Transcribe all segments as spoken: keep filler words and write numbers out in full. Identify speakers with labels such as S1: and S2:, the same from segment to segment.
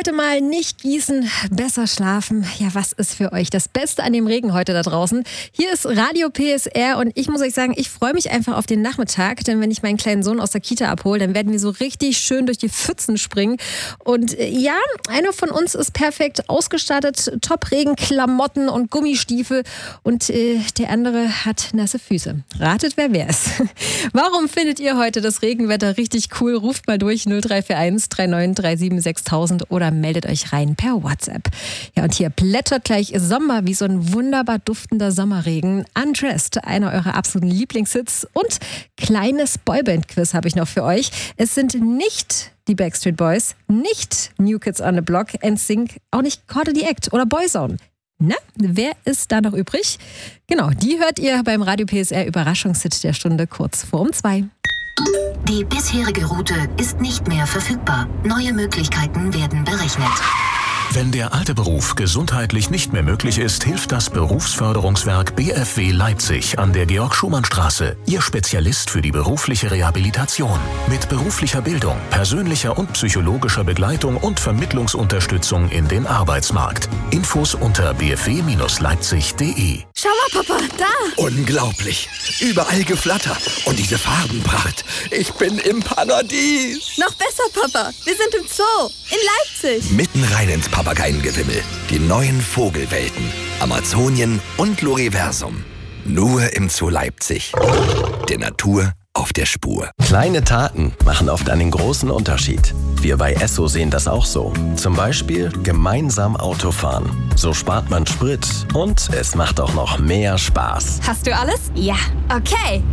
S1: heute mal nicht gießen, besser schlafen. Ja, was ist für euch das Beste an dem Regen heute da draußen? Hier ist Radio P S R und ich muss euch sagen, ich freue mich einfach auf den Nachmittag, denn wenn ich meinen kleinen Sohn aus der Kita abhole, dann werden wir so richtig schön durch die Pfützen springen. Und äh, ja, einer von uns ist perfekt ausgestattet, Top-Regenklamotten und Gummistiefel und äh, der andere hat nasse Füße. Ratet, wer wer ist. Warum findet ihr heute das Regenwetter richtig cool? Ruft mal durch null drei vier eins drei neun drei sieben sechstausend oder meldet euch rein per WhatsApp. Ja, und hier plätschert gleich Sommer wie so ein wunderbar duftender Sommerregen. Undressed, einer eurer absoluten Lieblingshits. Und kleines Boyband-Quiz habe ich noch für euch. Es sind nicht die Backstreet Boys, nicht New Kids on the Block, N Sync, auch nicht Carter the Act oder Boyzone. Na, wer ist da noch übrig? Genau, die hört ihr beim Radio P S R Überraschungshit der Stunde kurz vor um zwei.
S2: Die bisherige Route ist nicht mehr verfügbar. Neue Möglichkeiten werden berechnet.
S3: Wenn der alte Beruf gesundheitlich nicht mehr möglich ist, hilft das Berufsförderungswerk B F W Leipzig an der Georg-Schumann-Straße. Ihr Spezialist für die berufliche Rehabilitation. Mit beruflicher Bildung, persönlicher und psychologischer Begleitung und Vermittlungsunterstützung in den Arbeitsmarkt. Infos unter b f w Bindestrich leipzig punkt de.
S4: Schau mal, Papa, da!
S5: Unglaublich! Überall Geflatter und diese Farbenpracht. Ich bin im Paradies!
S4: Noch besser, Papa! Wir sind im Zoo, in Leipzig!
S5: Mitten rein ins Papageiengewimmel. Die neuen Vogelwelten. Amazonien und Loriversum. Nur im Zoo Leipzig. Der Natur auf der Spur.
S6: Kleine Taten machen oft einen großen Unterschied. Wir bei Esso sehen das auch so. Zum Beispiel gemeinsam Autofahren. So spart man Sprit und es macht auch noch mehr Spaß.
S4: Hast du alles? Ja. Okay.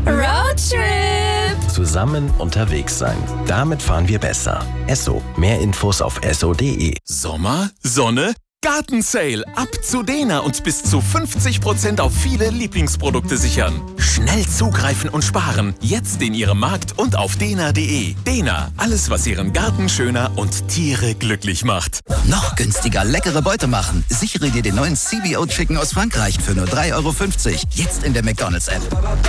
S4: Roadtrip!
S6: Zusammen unterwegs sein. Damit fahren wir besser. Esso. Mehr Infos auf esso punkt de.
S7: Sommer, Sonne, Gartensale. Ab zu Dena und bis zu fünfzig Prozent auf viele Lieblingsprodukte sichern. Schnell zugreifen und sparen. Jetzt in Ihrem Markt und auf dena punkt de. Dena. Alles, was Ihren Garten schöner und Tiere glücklich macht.
S8: Noch günstiger leckere Beute machen. Sichere dir den neuen C B O Chicken aus Frankreich für nur drei Euro fünfzig. Jetzt in der McDonald's-App.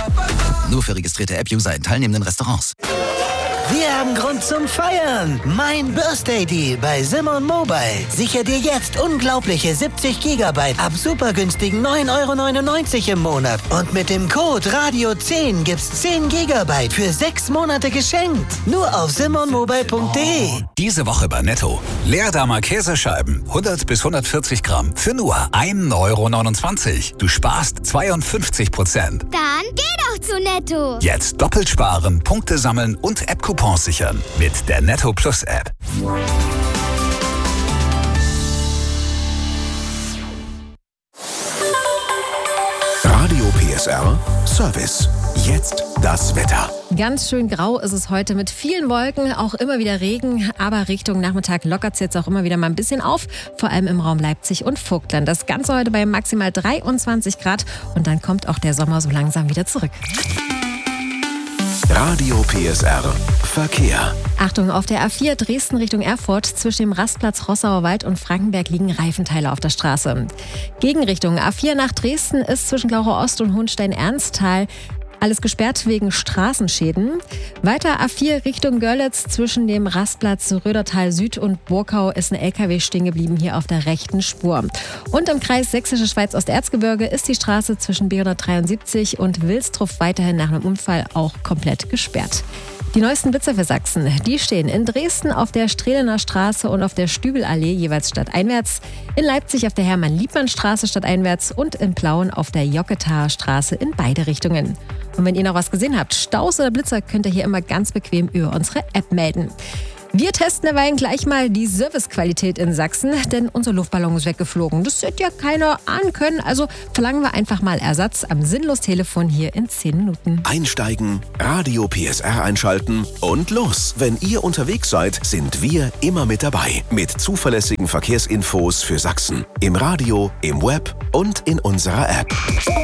S8: Nur für registrierte App-User in teilnehmenden Restaurants.
S9: Wir haben Grund zum Feiern. Mein Birthday Deal bei Simon Mobile. Sicher dir jetzt unglaubliche siebzig Gigabyte ab super günstigen neun Euro neunundneunzig im Monat. Und mit dem Code Radio zehn gibt's zehn Gigabyte für sechs Monate geschenkt. Nur auf simon mobile punkt de.
S10: Diese Woche bei Netto. Leerdammer Käsescheiben, hundert bis hundertvierzig Gramm für nur ein Euro neunundzwanzig. Du sparst zweiundfünfzig Prozent.
S11: Dann geh doch zu Netto.
S10: Jetzt doppelt sparen, Punkte sammeln und App-Coupons sichern mit der Netto Plus App.
S3: Radio P S R Service. Jetzt das Wetter.
S1: Ganz schön grau ist es heute mit vielen Wolken, auch immer wieder Regen, aber Richtung Nachmittag lockert es jetzt auch immer wieder mal ein bisschen auf, vor allem im Raum Leipzig und Vogtland. Das Ganze heute bei maximal dreiundzwanzig Grad und dann kommt auch der Sommer so langsam wieder zurück.
S3: Radio P S R Verkehr.
S1: Achtung, auf der A vier Dresden Richtung Erfurt zwischen dem Rastplatz Rossauer Wald und Frankenberg liegen Reifenteile auf der Straße. Gegenrichtung A vier nach Dresden ist zwischen Glauchau Ost und Hohenstein-Ernsthal alles gesperrt wegen Straßenschäden. Weiter A vier Richtung Görlitz zwischen dem Rastplatz Rödertal Süd und Burkau ist ein L K W stehen geblieben hier auf der rechten Spur. Und im Kreis Sächsische Schweiz Osterzgebirge ist die Straße zwischen B hundertdreiundsiebzig und Wilstrup weiterhin nach einem Unfall auch komplett gesperrt. Die neuesten Blitzer für Sachsen, die stehen in Dresden auf der Strehlener Straße und auf der Stübelallee jeweils stadteinwärts, in Leipzig auf der Hermann-Liebmann-Straße stadteinwärts und in Plauen auf der Jocketaer Straße in beide Richtungen. Und wenn ihr noch was gesehen habt, Staus oder Blitzer, könnt ihr hier immer ganz bequem über unsere App melden. Wir testen derweil gleich mal die Servicequalität in Sachsen, denn unser Luftballon ist weggeflogen. Das hätte ja keiner ahnen können, also verlangen wir einfach mal Ersatz am Sinnlos-Telefon hier in zehn Minuten.
S3: Einsteigen, Radio P S R einschalten und los. Wenn ihr unterwegs seid, sind wir immer mit dabei. Mit zuverlässigen Verkehrsinfos für Sachsen. Im Radio, im Web und in unserer App.